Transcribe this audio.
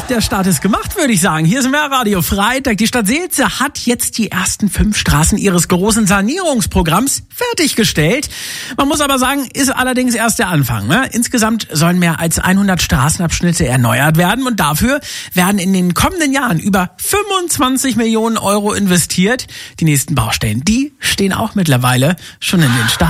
der Start ist gemacht, würde ich sagen. Hier ist Mehrradio Freitag. Die Stadt Seelze hat jetzt die ersten 5 Straßen ihres großen Sanierungsprogramms fertiggestellt. Man muss aber sagen, ist allerdings erst der Anfang. Ne? Insgesamt sollen mehr als 100 Straßenabschnitte erneuert werden und dafür werden in den kommenden Jahren über 25 Millionen Euro investiert. Die nächsten Baustellen, die stehen auch mittlerweile schon in den Startlöchern.